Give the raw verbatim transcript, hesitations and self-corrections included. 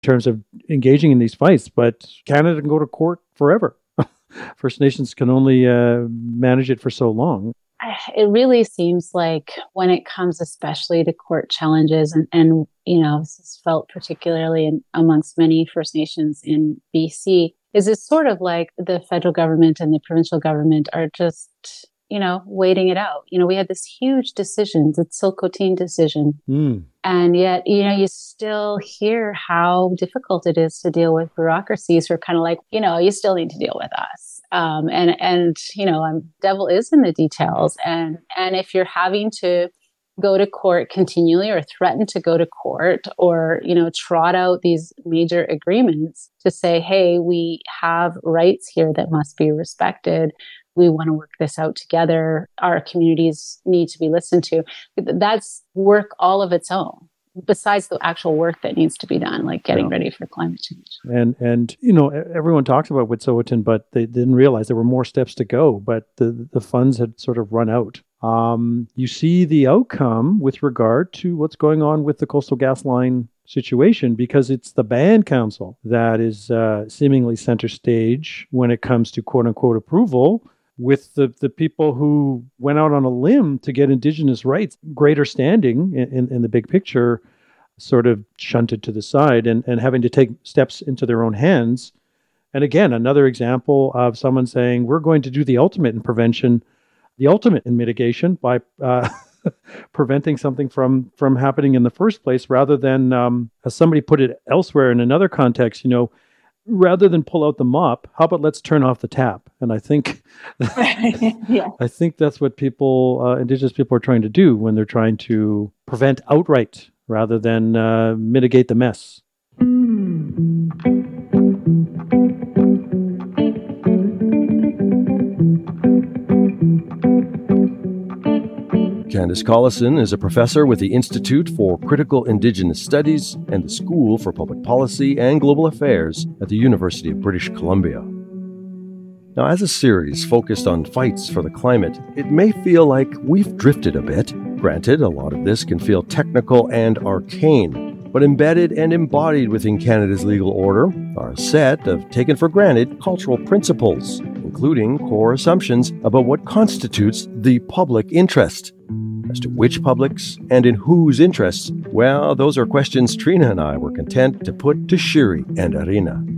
terms of engaging in these fights, but Canada can go to court forever. First Nations can only uh, manage it for so long. It really seems like when it comes especially to court challenges, and, and you know, this is felt particularly in, amongst many First Nations in B C, is it's sort of like the federal government and the provincial government are just, you know, waiting it out. You know, we had this huge decision, the Tsilhqot'in decision. Mm. And yet, you know, you still hear how difficult it is to deal with bureaucracies who are kind of like, you know, you still need to deal with us. Um, and, and, you know, um, devil is in the details. And, and if you're having to go to court continually or threaten to go to court or, you know, trot out these major agreements to say, hey, we have rights here that must be respected. We want to work this out together. Our communities need to be listened to. That's work all of its own, besides the actual work that needs to be done, like getting yeah. ready for climate change. And, and you know, everyone talks about Wet'suwet'en, but they didn't realize there were more steps to go, but the, the funds had sort of run out. Um, you see the outcome with regard to what's going on with the Coastal GasLine situation, because it's the Band Council that is uh, seemingly center stage when it comes to quote-unquote approval, with the, the people who went out on a limb to get Indigenous rights greater standing in, in, in the big picture sort of shunted to the side and, and having to take steps into their own hands. And again, another example of someone saying, we're going to do the ultimate in prevention, the ultimate in mitigation by uh, preventing something from, from happening in the first place, rather than, um, as somebody put it elsewhere in another context, you know, rather than pull out the mop, how about let's turn off the tap? And I think, yeah. I think that's what people, uh, Indigenous people, are trying to do when they're trying to prevent outright rather than uh, mitigate the mess. Candace Collison is a professor with the Institute for Critical Indigenous Studies and the School for Public Policy and Global Affairs at the University of British Columbia. Now, as a series focused on fights for the climate, it may feel like we've drifted a bit. Granted, a lot of this can feel technical and arcane, but embedded and embodied within Canada's legal order are a set of taken-for-granted cultural principles, including core assumptions about what constitutes the public interest. As to which publics and in whose interests, well, those are questions Trina and I were content to put to Shiri and Arina.